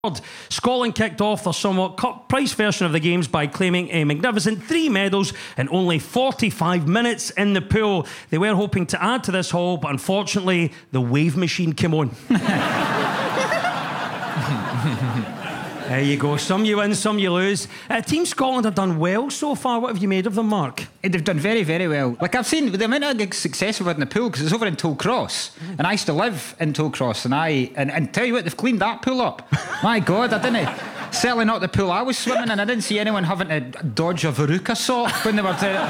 Scotland kicked off their somewhat cut-price version of the games by claiming a magnificent 3 medals in only 45 minutes in the pool. They were hoping to add to this haul, but unfortunately, the wave machine came on. There you go. Some you win, some you lose. Team Scotland have done well so far. What have you made of them, Mark? They've done very, very well. Like, I've seen the amount of success we've had in the pool, because it's over in Tollcross, and I used to live in Tollcross, and tell you what, they've cleaned that pool up. My God, I didn't. Certainly not the pool I was swimming in. I didn't see anyone having to dodge a Veruca sock when they were doing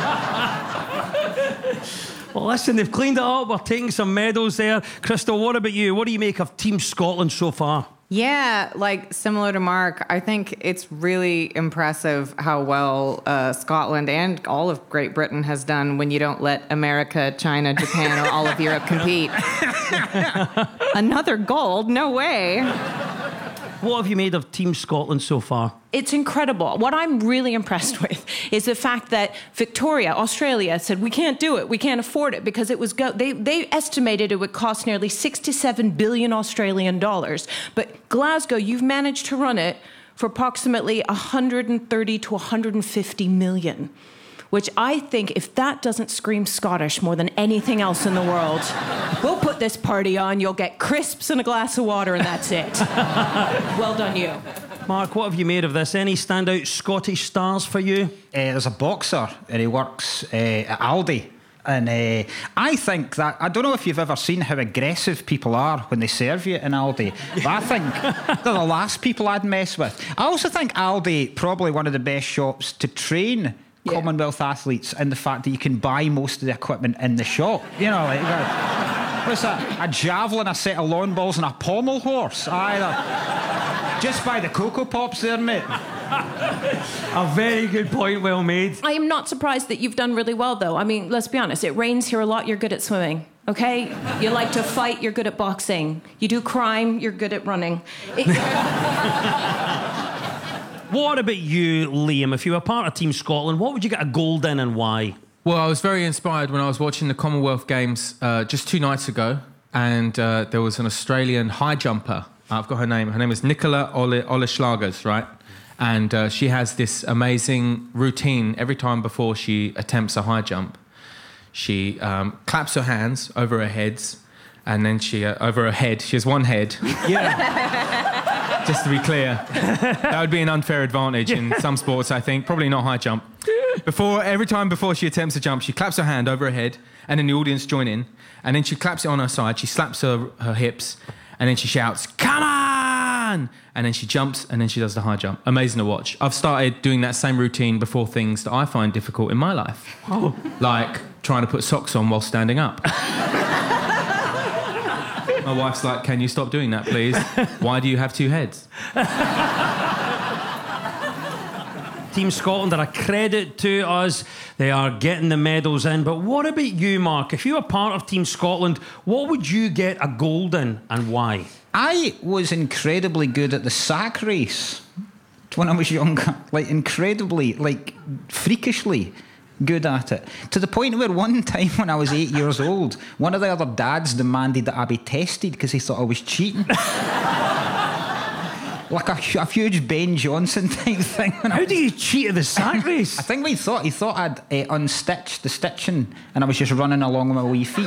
it. Well, listen, they've cleaned it up. We're taking some medals there. Crystal, what about you? What do you make of Team Scotland so far? Yeah, like similar to Mark, I think it's really impressive how well Scotland and all of Great Britain has done when you don't let America, China, Japan, or all of Europe compete. Another gold? No way. What have you made of Team Scotland so far? It's incredible. What I'm really impressed with is the fact that Victoria, Australia, said we can't do it, we can't afford it, because it was they estimated it would cost nearly 67 billion Australian dollars. But Glasgow, you've managed to run it for approximately 130 to 150 million. Which I think, if that doesn't scream Scottish more than anything else in the world, we'll put this party on, you'll get crisps and a glass of water, and that's it. Well done, you. Mark, what have you made of this? Any standout Scottish stars for you? There's a boxer, and he works at Aldi. And I think that, I don't know if you've ever seen how aggressive people are when they serve you in Aldi, but I think they're the last people I'd mess with. I also think Aldi, probably one of the best shops to train Commonwealth athletes, and the fact that you can buy most of the equipment in the shop. You know, like, what's that? A javelin, a set of lawn balls, and a pommel horse. Either. Just buy the Cocoa Pops there, mate. A very good point, well made. I am not surprised that you've done really well, though. I mean, let's be honest, it rains here a lot, you're good at swimming, okay? You like to fight, you're good at boxing. You do crime, you're good at running. What about you, Liam? If you were part of Team Scotland, what would you get a gold in and why? Well, I was very inspired when I was watching the Commonwealth Games just 2 nights ago, and there was an Australian high jumper. I've got her name. Her name is Nicola Oleschlagers, right? And she has this amazing routine every time before she attempts a high jump. She claps her hands over her heads, and then she over her head. She has one head. Yeah. Just to be clear, that would be an unfair advantage in some sports, I think. Probably not high jump. Every time before she attempts a jump, she claps her hand over her head, and then the audience join in. And then she claps it on her side. She slaps her hips, and then she shouts, "Come on!" And then she jumps, and then she does the high jump. Amazing to watch. I've started doing that same routine before things that I find difficult in my life. Oh. Like trying to put socks on while standing up. My wife's like, "Can you stop doing that, please? Why do you have 2 heads?" Team Scotland are a credit to us. They are getting the medals in. But what about you, Mark? If you were part of Team Scotland, what would you get a gold in and why? I was incredibly good at the sack race when I was younger. Like, incredibly, like, freakishly good at it, to the point where one time when I was 8 years old, one of the other dads demanded that I be tested because he thought I was cheating. Like a huge Ben Johnson type thing. How do you cheat at the sack race? I think he thought I'd unstitched the stitching, and I was just running along with my wee feet.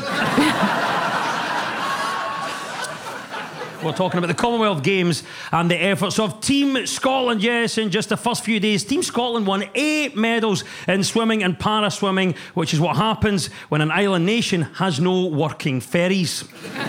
We're talking about the Commonwealth Games and the efforts of Team Scotland. Yes, in just the first few days, Team Scotland won 8 medals in swimming and para-swimming, which is what happens when an island nation has no working ferries.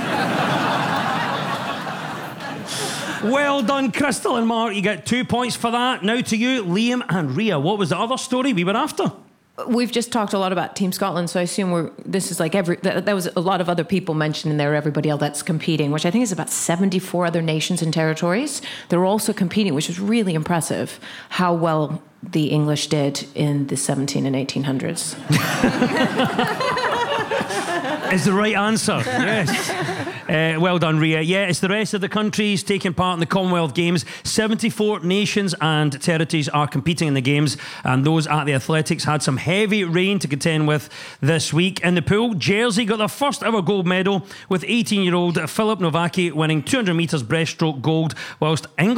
Well done, Crystal and Mark. You get 2 points for that. Now to you, Liam and Ria. What was the other story we were after? We've just talked a lot about Team Scotland, so I assume this is like there was a lot of other people mentioned in there, everybody else that's competing, which I think is about 74 other nations and territories. They're also competing, which is really impressive, how well the English did in the 17 and 1800s. Is the right answer, yes. Well done, Ria. Yeah, it's the rest of the countries taking part in the Commonwealth Games. 74 nations and territories are competing in the Games, and those at the athletics had some heavy rain to contend with this week. In the pool, Jersey got their first ever gold medal with 18-year-old Filip Novacki winning 200 metres breaststroke gold, whilst England